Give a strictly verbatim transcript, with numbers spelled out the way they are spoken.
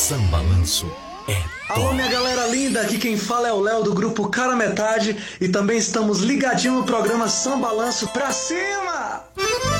Sambalanço é top. Alô, minha galera linda, aqui quem fala é o Léo do grupo Cara Metade e também estamos ligadinhos no programa Sambalanço pra cima!